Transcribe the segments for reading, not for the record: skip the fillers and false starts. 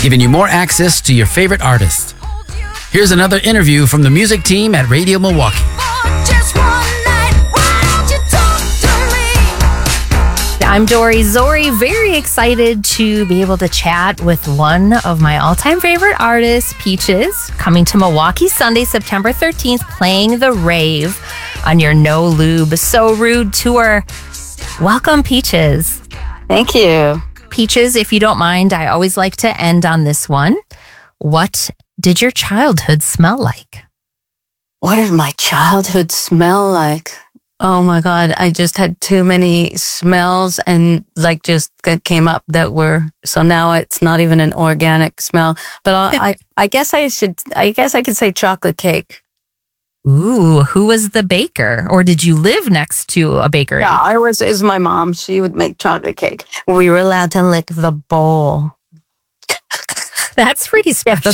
giving you more access to your favorite artist. Here's another interview from the music team at Radio Milwaukee. I'm Dori Zori, very excited to be able to chat with one of my all-time favorite artists, Peaches, coming to Milwaukee Sunday, September 13th, playing the Rave on your No Lube So Rude tour. Welcome, Peaches. Thank you. Peaches, if you don't mind, I always like to end on this one. What did your childhood smell like? What did my childhood smell like? Oh my God, I just had too many smells and just that came up that were, so now it's not even an organic smell. But I guess I could say chocolate cake. Ooh, who was the baker? Or did you live next to a bakery? Yeah, it was my mom. She would make chocolate cake. We were allowed to lick the bowl. That's pretty special.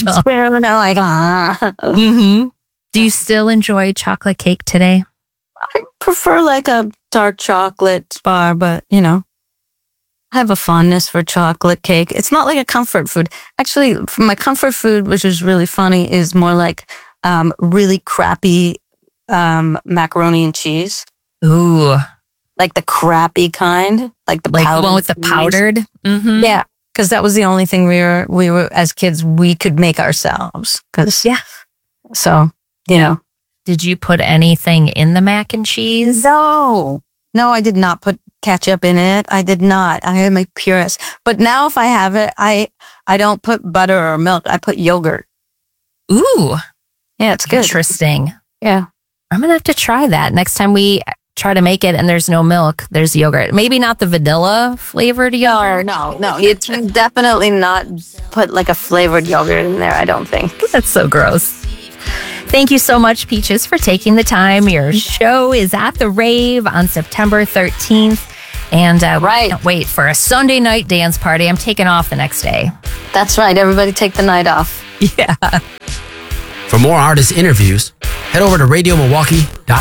Mm-hmm. Do you still enjoy chocolate cake today? I prefer like a dark chocolate bar, but I have a fondness for chocolate cake. It's not like a comfort food. Actually, my comfort food, which is really funny, is more like really crappy macaroni and cheese. Ooh. Like the crappy kind, like the one with the powdered. Mm-hmm. Yeah, because that was the only thing we were as kids we could make ourselves. So Did you put anything in the mac and cheese? No, I did not put ketchup in it. I did not. I had my purist. But now if I have it, I don't put butter or milk. I put yogurt. Ooh. Yeah, it's good. Interesting. Yeah. I'm going to have to try that. Next time we try to make it and there's no milk, there's yogurt. Maybe not the vanilla flavored yogurt. No. It's definitely not put like a flavored yogurt in there, I don't think. That's so gross. Thank you so much, Peaches, for taking the time. Your show is at the Rave on September 13th. And right. We can't wait for a Sunday night dance party. I'm taking off the next day. That's right. Everybody take the night off. Yeah. For more artist interviews, head over to RadioMilwaukee.com.